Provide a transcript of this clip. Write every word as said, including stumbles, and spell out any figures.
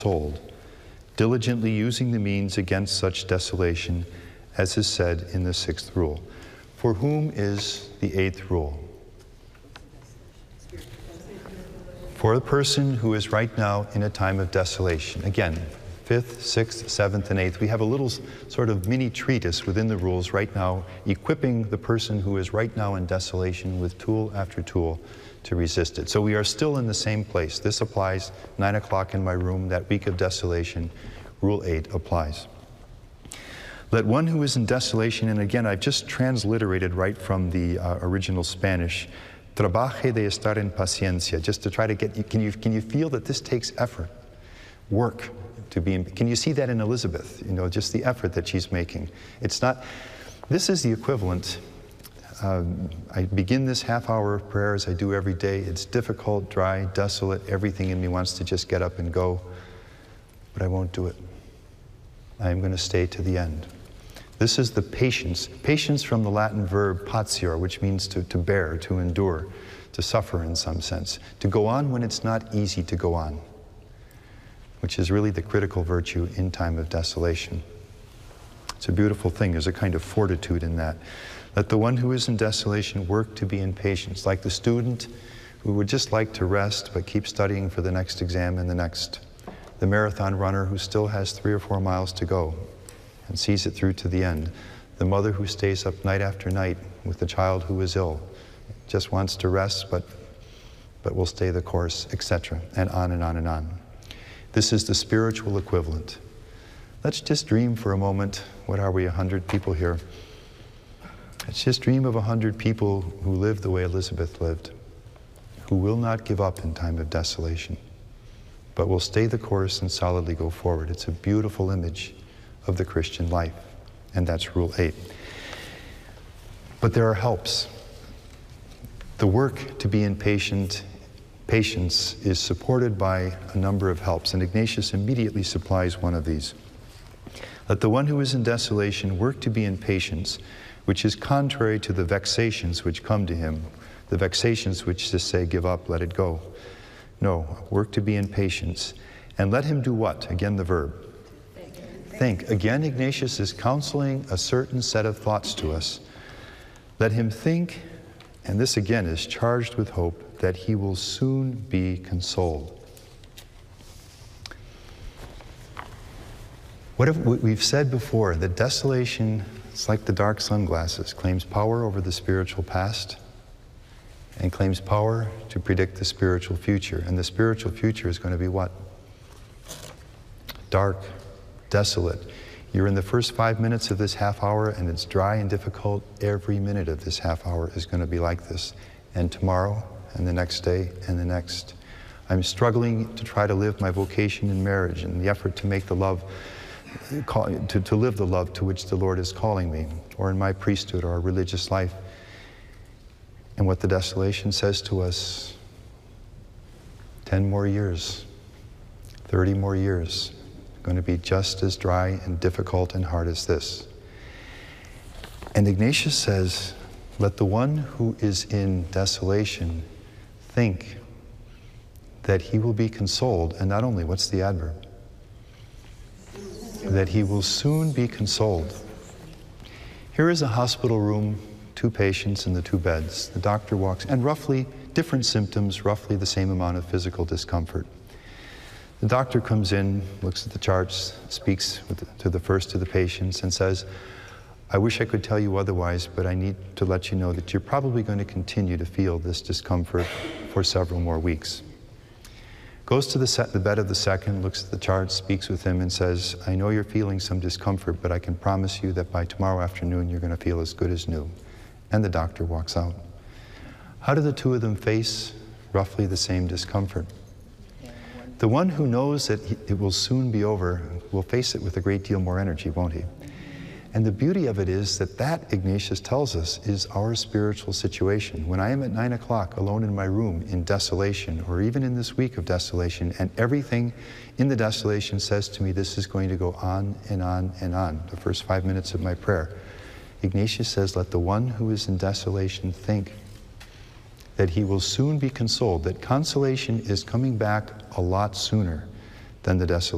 told, diligently using the means against such desolation, as is said in the sixth rule. For whom is the eighth rule? For the person who is right now in a time of desolation. Again, fifth, sixth, seventh, and eighth. We have a little sort of mini treatise within the rules right now, equipping the person who is right now in desolation with tool after tool to resist it. So we are still in the same place. This applies, nine o'clock in my room, that week of desolation, rule eight applies. Let one who is in desolation, and again, I've just transliterated right from the uh, original Spanish, trabaje de estar en paciencia, just to try to get, can you, can you feel that this takes effort, work to be, in, can you see that in Elizabeth? You know, just the effort that she's making. It's not, this is the equivalent. Um, I begin this half hour of prayer as I do every day. It's difficult, dry, desolate. Everything in me wants to just get up and go, but I won't do it. I am going to stay to the end. This is the patience. Patience from the Latin verb patior, which means to, to bear, to endure, to suffer in some sense. To go on when it's not easy to go on, which is really the critical virtue in time of desolation. It's a beautiful thing. There's a kind of fortitude in that. Let the one who is in desolation work to be in patience, like the student who would just like to rest but keep studying for the next exam and the next. The marathon runner who still has three or four miles to go and sees it through to the end. The mother who stays up night after night with the child who is ill, just wants to rest but, but will stay the course, et cetera, and on and on and on. This is the spiritual equivalent. Let's just dream for a moment. What are we, a hundred people here? Let's just dream of a hundred people who live the way Elizabeth lived, who will not give up in time of desolation, but will stay the course and solidly go forward. It's a beautiful image of the Christian life, and that's rule eight. But there are helps. The work to be in patient, patience is supported by a number of helps, and Ignatius immediately supplies one of these. Let the one who is in desolation work to be in patience, which is contrary to the vexations which come to him, the vexations which just say, give up, let it go. No, work to be in patience. And let him do what? Again, the verb. Think. Again, Ignatius is counseling a certain set of thoughts to us. Let him think, and this again is charged with hope, that he will soon be consoled. What have, we've said before, that desolation, it's like the dark sunglasses, claims power over the spiritual past and claims power to predict the spiritual future. And the spiritual future is going to be what? Dark, desolate. You're in the first five minutes of this half hour and it's dry and difficult. Every minute of this half hour is going to be like this. And tomorrow, and the next day, and the next. I'm struggling to try to live my vocation in marriage and the effort to make the love, to, to live the love to which the Lord is calling me, or in my priesthood or religious life. And what the desolation says to us, ten more years, thirty more years, going to be just as dry and difficult and hard as this. And Ignatius says, let the one who is in desolation think that he will be consoled, and not only, what's the adverb? That he will soon be consoled. Here is a hospital room, two patients in the two beds. The doctor walks, and roughly different symptoms, roughly the same amount of physical discomfort. The doctor comes in, looks at the charts, speaks with the, to the first of the patients and says, I wish I could tell you otherwise, but I need to let you know that you're probably going to continue to feel this discomfort for several more weeks. Goes to the, set, the bed of the second, looks at the charts, speaks with him and says, I know you're feeling some discomfort, but I can promise you that by tomorrow afternoon you're going to feel as good as new. And the doctor walks out. How do the two of them face roughly the same discomfort? The one who knows that it will soon be over will face it with a great deal more energy, won't he? And the beauty of it is that that, Ignatius tells us, is our spiritual situation. When I am at nine o'clock alone in my room in desolation, or even in this week of desolation, and everything in the desolation says to me, this is going to go on and on and on, the first five minutes of my prayer, Ignatius says, let the one who is in desolation think that he will soon be consoled, that consolation is coming back a lot sooner than the desolation.